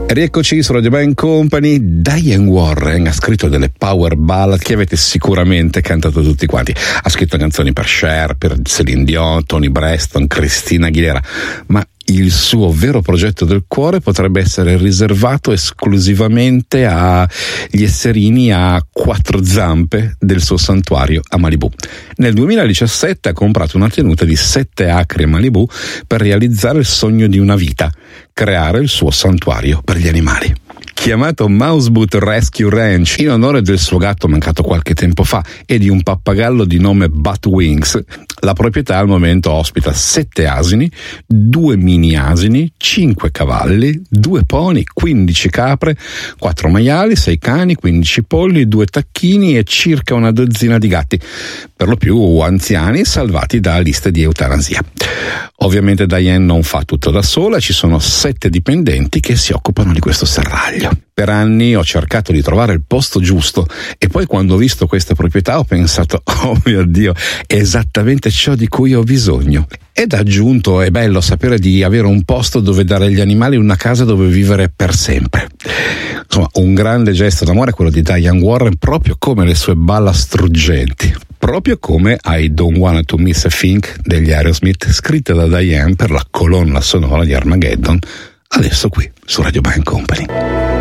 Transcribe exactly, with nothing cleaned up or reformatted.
Rieccoci su Radio Band Company. Diane Warren ha scritto delle power ballad che avete sicuramente cantato tutti quanti. Ha scritto canzoni per Cher, per Celine Dion, Toni Braxton, Christina Aguilera, ma il suo vero progetto del cuore potrebbe essere riservato esclusivamente agli esserini a quattro zampe del suo santuario a Malibu. Nel duemiladiciassette ha comprato una tenuta di sette acri a Malibu per realizzare il sogno di una vita, creare il suo santuario per gli animali. Chiamato Mouseboot Rescue Ranch in onore del suo gatto mancato qualche tempo fa e di un pappagallo di nome Batwings, la proprietà al momento ospita sette asini, due mini asini, cinque cavalli, due pony, quindici capre, quattro maiali, sei cani, quindici polli, due tacchini e circa una dozzina di gatti, per lo più anziani salvati da liste di eutanasia. Ovviamente Diane non fa tutto da sola, ci sono sette dipendenti che si occupano di questo serraglio. Per anni ho cercato di trovare il posto giusto e poi quando ho visto questa proprietà ho pensato, oh mio Dio, è esattamente ciò di cui ho bisogno. Ed aggiunto, è bello sapere di avere un posto dove dare agli animali una casa dove vivere per sempre. Insomma, un grande gesto d'amore è quello di Diane Warren, proprio come le sue balla struggenti. Proprio come I Don't Wanna To Miss a Thing degli Aerosmith, scritta da Diane per la colonna sonora di Armageddon, adesso qui su Radio Band Company.